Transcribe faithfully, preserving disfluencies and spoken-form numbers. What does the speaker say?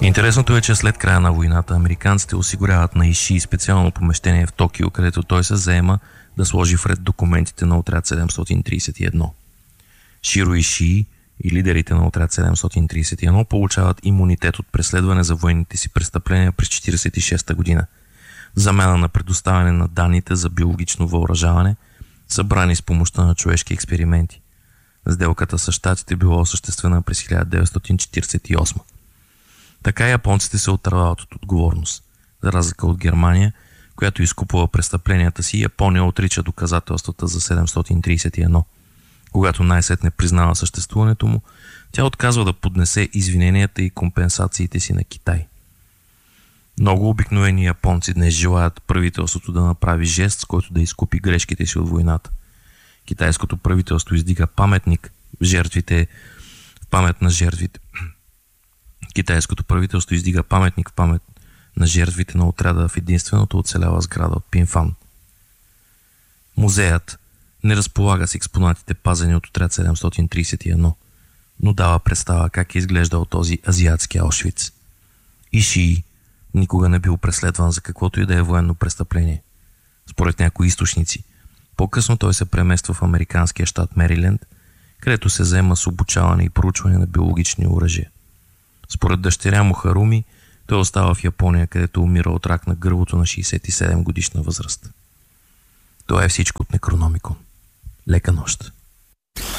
Интересното е, че след края на войната американците осигуряват на Иши специално помещение в Токио, където той се заема да сложи вред документите на отряд седемстотин тридесет и едно. Широ Иши и лидерите на отряд седемстотин тридесет и едно получават имунитет от преследване за военните си престъпления през хиляда деветстотин четиридесет и шеста година, в замяна на предоставяне на данните за биологично въоръжаване, събрани с помощта на човешки експерименти. Сделката с щатите била осъществена през хиляда деветстотин четиридесет и осма. Така японците се отървават от отговорност. За разлика от Германия, която изкупува престъпленията си, Япония отрича доказателствата за седемстотин тридесет и едно. Когато най-сетне признава съществуването му, тя отказва да поднесе извиненията и компенсациите си на Китай. Много обикновени японци днес желаят правителството да направи жест, с който да изкупи грешките си от войната. Китайското правителство издига паметник в жертвите, в памет на жертвите. Китайското правителство издига паметник в памет на жертвите на отряда в единственото оцеляла сграда от Пинфан. Музеят не разполага с експонатите, пазени от отряд седемстотин тридесет и едно, но дава представа как е изглеждал този азиатски Аушвиц. Ишии никога не бил преследван за каквото и да е военно престъпление. Според някои източници, по-късно той се премества в американския щат Мериленд, където се заема с обучаване и проучване на биологични оръжия. Според дъщеря му Харуми, той остава в Япония, където умира от рак на гърлото на шейсет и седем годишна възраст. Това е всичко от Некрономикон. Лека нощ!